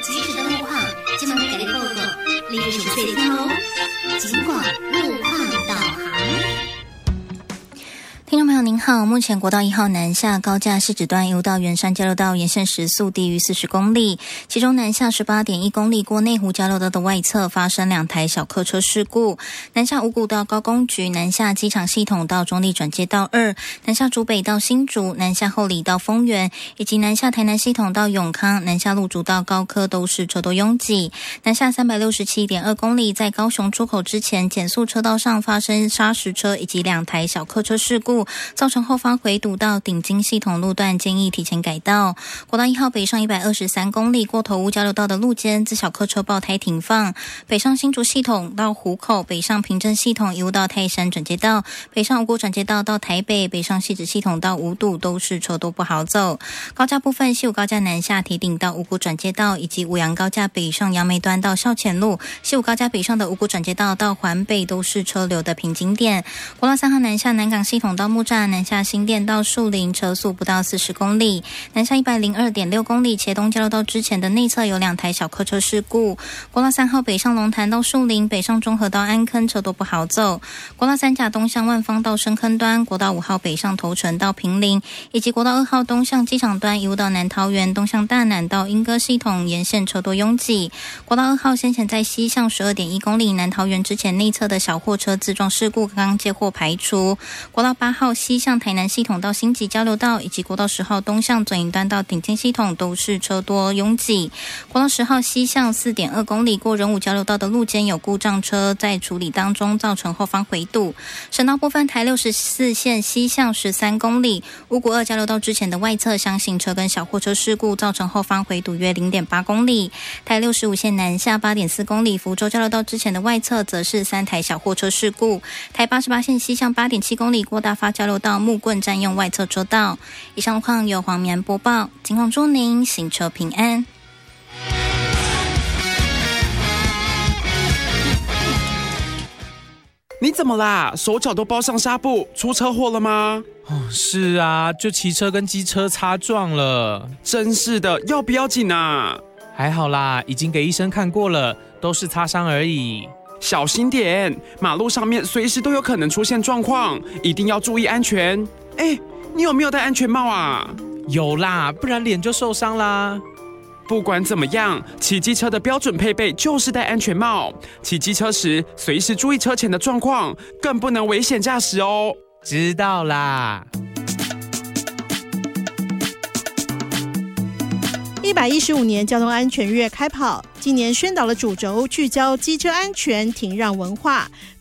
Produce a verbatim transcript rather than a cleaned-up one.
即时的路况，今晚给你报告，你有什么事情哦？尽管路况导航。听众朋友您好，目前国道一号南下高架汐止段一路到圆山交流道沿线时速低于四十公里，其中南下 十八点一公里过内湖交流道的外侧发生两台小客车事故，南下五股到高工局，南下机场系统到中立转接道二，南下竹北到新竹，南下后里到丰原，以及南下台南系统到永康，南下路竹到高科都是车多拥挤。南下 三百六十七点二公里在高雄出口之前减速车道上发生砂石车以及两台小客车事故，造成后方回堵到顶金系统路段，建议提前改道。国道一号北上一百二十三公里过头屋交流道的路肩自小客车爆胎停放，北上新竹系统到湖口，北上平镇系统一路到泰山转接道，北上五股转接道到台北，北上汐止系统到五堵都是车多不好走。高架部分，西武高架南下堤顶到五股转接道，以及五杨高架北上杨梅端到校前路，西武高架北上的五股转接道到环北都是车流的瓶颈点。国道三号南下南港系统到木栅，南下新店到树林车速不到四十公里，南下 一百零二点六公里茄东交流道之前的内侧有两台小客车事故。国道三号北上龙潭到树林，北上中和到安坑车多不好走。国道三甲东向万芳到深坑端，国道五号北上头城到平林，以及国道二号东向机场端一路到南桃园，东向大南到莺歌系统沿线车多拥挤。国道二号先前在西向 十二点一公里南桃园之前内侧的小货车自撞事故刚刚接获排除。国道八号西向台南系统到新集交流道，以及国道十号东向左营端到顶尖系统都是车多拥挤。国道十号西向 四点二公里过仁武交流道的路肩有故障车在处理当中，造成后方回堵。省道部分，台六十四线西向十三公里五股二交流道之前的外侧厢型车跟小货车事故，造成后方回堵约 零点八公里。台六十五线南下 八点四公里福州交流道之前的外侧则是三台小货车事故。台八十八线西向 八点七公里过大发交流道木棍占用外侧车道。以上路况由黄棉播报，警况祝您行车平安。 你怎么啦？手脚都包上纱布，出车祸了吗？ 哦，是啊，就骑车跟机车擦撞了。 真是的，要不要紧啊？ 还好啦，已经给医生看过了，都是擦伤而已。 小心点，马路上面随时都有可能出现状况，一定要注意安全。哎，你有没有戴安全帽啊？ 有啦，不然脸就受伤啦。 不管怎么样，骑机车的标准配备就是戴安全帽。骑机车时，随时注意车前的状况，更不能危险驾驶哦。 知道啦。 一百一十五年交通安全月开跑，今年宣导的主轴聚焦机车安全停让文化，